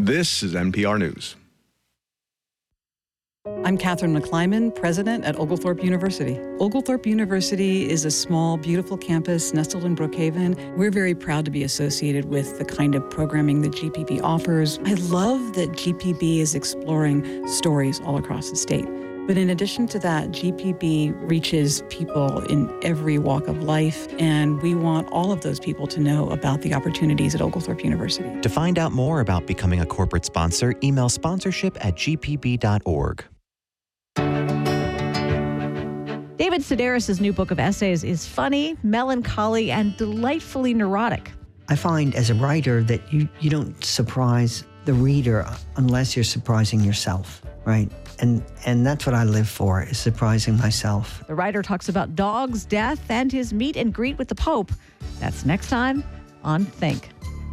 This is NPR News. I'm Catherine McClyman, president at Oglethorpe University. Oglethorpe University is a small, beautiful campus nestled in Brookhaven. We're very proud to be associated with the kind of programming that GPB offers. I love that GPB is exploring stories all across the state. But in addition to that, GPB reaches people in every walk of life, and we want all of those people to know about the opportunities at Oglethorpe University. To find out more about becoming a corporate sponsor, email sponsorship@gpb.org. David Sedaris' new book of essays is funny, melancholy, and delightfully neurotic. I find as a writer that you don't surprise the reader unless you're surprising yourself, right? And that's what I live for, is surprising myself. The writer talks about dogs, death, and his meet and greet with the Pope. That's next time on Think.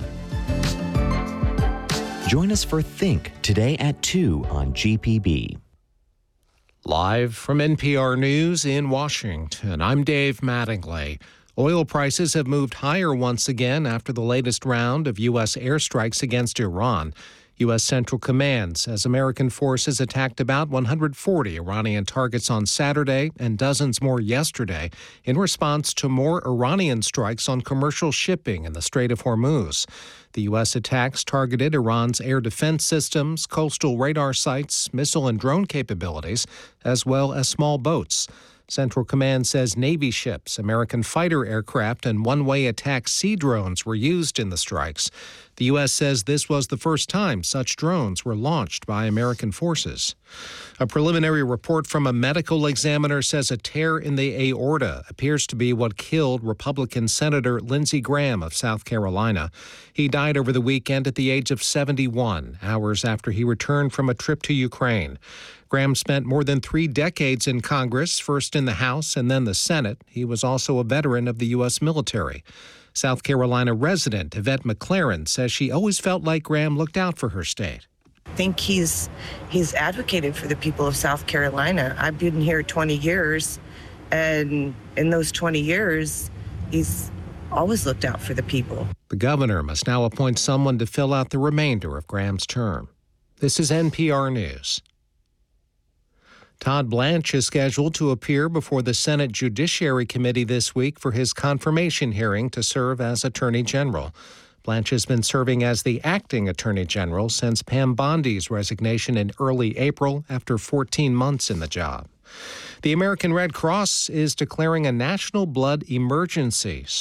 Join us for Think today at 2 on GPB. Live from NPR News in Washington, I'm Dave Mattingly. Oil prices have moved higher once again after the latest round of U.S. airstrikes against Iran. U.S. Central Command says American forces attacked about 140 Iranian targets on Saturday and dozens more yesterday in response to more Iranian strikes on commercial shipping in the Strait of Hormuz. The U.S. attacks targeted Iran's air defense systems, coastal radar sites, missile and drone capabilities, as well as small boats. Central Command says Navy ships, American fighter aircraft, and one-way attack sea drones were used in the strikes. The U.S. says this was the first time such drones were launched by American forces. A preliminary report from a medical examiner says a tear in the aorta appears to be what killed Republican Senator Lindsey Graham of South Carolina. He died over the weekend at the age of 71, hours after he returned from a trip to Ukraine. Graham spent more than 3 decades in Congress, first in the House and then the Senate. He was also a veteran of the U.S. military. South Carolina resident Yvette McLaren says she always felt like Graham looked out for her state. I think he's advocated for the people of South Carolina. I've been here 20 years, and in those 20 years, he's always looked out for the people. The governor must now appoint someone to fill out the remainder of Graham's term. This is NPR News. Todd Blanche is scheduled to appear before the Senate Judiciary Committee this week for his confirmation hearing to serve as Attorney General. Blanche has been serving as the acting Attorney General since Pam Bondi's resignation in early April after 14 months in the job. The American Red Cross is declaring a national blood emergency.